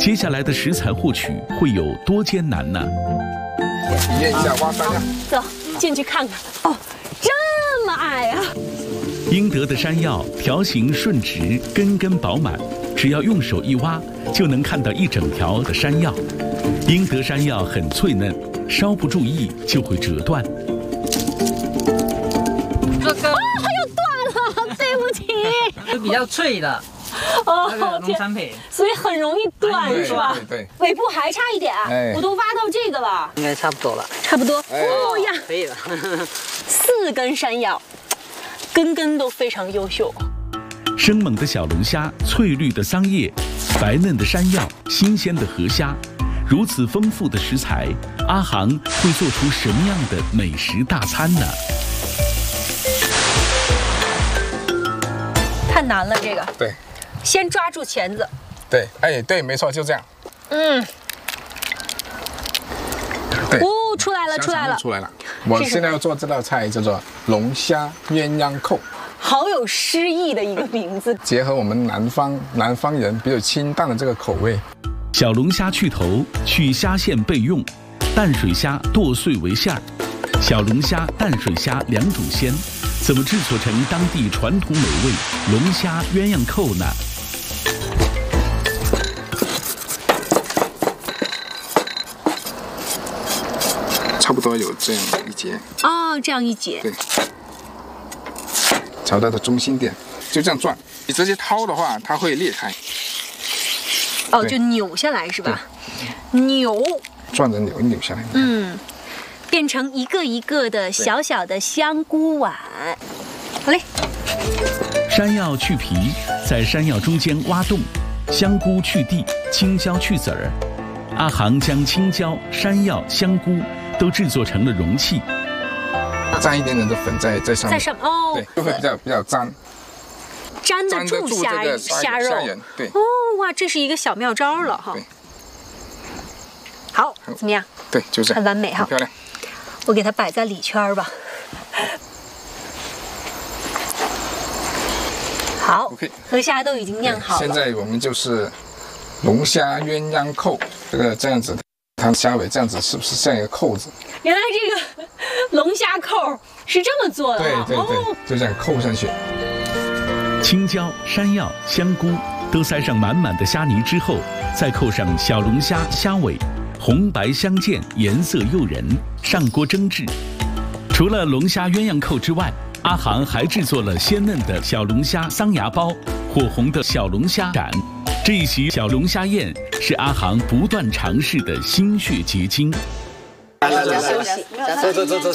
接下来的食材获取会有多艰难呢？ 体验一下挖山药。 走，进去看看。哦，这么矮啊！ 英德的山药条形顺直，根根饱满，只要用手一挖，就能看到一整条的山药。英德山药很脆嫩，稍不注意就会折断。 这个又断了，对不起。 是比较脆的。 哦， 农产品， 所以很容易断，是吧？ 对， 尾部还差一点，我都挖到这个了， 应该差不多了， 差不多。哦呀， 可以了。 4根山药，根根都非常优秀。 生猛的小龙虾，翠绿的桑叶，白嫩的山药，新鲜的河虾，如此丰富的食材，阿航会做出什么样的美食大餐呢？ 太难了，这个。 对。 先抓住钳子。 对，哎，对，没错，就这样。 嗯。 对。 哦，出来了， 出来了。我现在要做这道菜叫做龙虾鸳鸯扣， 好有诗意的一个名字， 结合我们南方人比较清淡的这个口味。 小龙虾去头，去虾线备用，淡水虾剁碎为馅儿。小龙虾、淡水虾2种鲜，怎么制作成当地传统美味龙虾鸳鸯扣呢？ 差不多有这样一节。 哦，这样一节。 对。找到的中心点，就这样转。你直接掏的话，它会裂开。 哦，就扭下来是吧？扭。 转着扭下来。 嗯。变成一个一个的小小的香菇碗。好嘞。 山药去皮，在山药中间挖洞；香菇去蒂，青椒去籽儿。阿航将青椒、山药、香菇都制作成了容器， 沾一点点的粉在上面。 在上面哦， 对，就会比较粘。 粘得住虾肉。 对。 哦哇，这是一个小妙招了哈。 对。 好，怎么样？ 对，就这样。 很完美哈。 漂亮。 我给它摆在里圈吧。好 ，OK， 河虾都已经酿好了。 现在我们就是龙虾鸳鸯扣，这样子，它虾尾这样子是不是像一个扣子？ 原来这个龙虾扣是这么做的。 对，就这样扣上去。 青椒、山药、香菇都塞上满满的虾泥之后，再扣上小龙虾虾尾。红白相间，颜色诱人，上锅蒸制。除了龙虾鸳鸯扣之外，阿航还制作了鲜嫩的小龙虾桑芽包、火红的小龙虾斩。这一席小龙虾宴是阿航不断尝试的心血结晶。 休息， 走。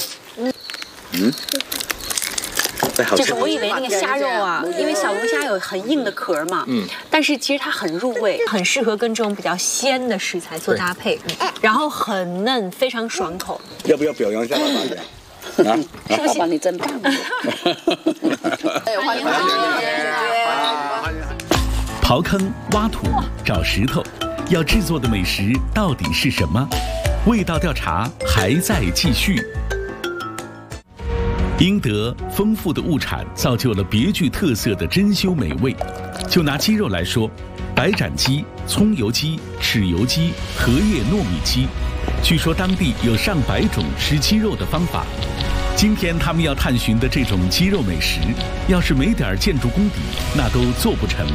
就是我以为那个虾肉啊，因为小龙虾有很硬的壳嘛，但是其实它很入味，很适合跟这种比较鲜的食材做搭配，然后很嫩，非常爽口。 要不要表扬一下老板姐？啊， 老板你真棒！ 欢迎！ 刨坑、挖土、找石头，要制作的美食到底是什么？味道调查还在继续。英德丰富的物产造就了别具特色的珍馐美味。就拿鸡肉来说，白斩鸡、葱油鸡、豉油鸡、荷叶糯米鸡，据说当地有上百种吃鸡肉的方法。今天他们要探寻的这种鸡肉美食，要是没点建筑功底，那都做不成。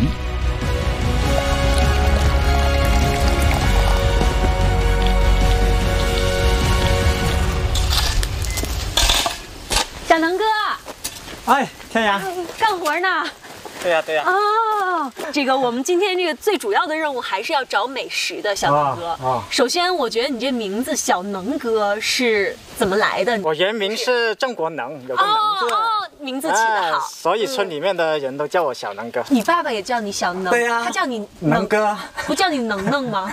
小能哥， 哎，天涯， 干活呢？ 对呀。 哦，这个我们今天这个最主要的任务还是要找美食的，小能哥。首先，我觉得你这名字小能哥是怎么来的？ 我原名是郑国能，有个能字。 名字起得好， 所以村里面的人都叫我小能哥。 你爸爸也叫你小能？ 对呀， 他叫你能哥， 不叫你能能吗？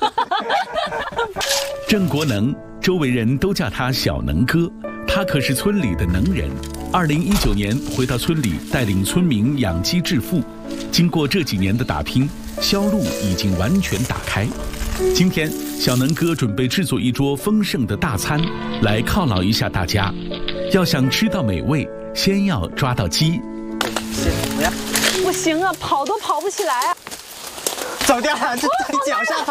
郑国能，周围人都叫他小能哥。他可是村里的能人。2019年回到村里，带领村民养鸡致富。经过这几年的打拼，销路已经完全打开。今天，小能哥准备制作一桌丰盛的大餐，来犒劳一下大家。要想吃到美味，先要抓到鸡。 不行啊，跑都跑不起来啊！ 走掉了，就在脚上。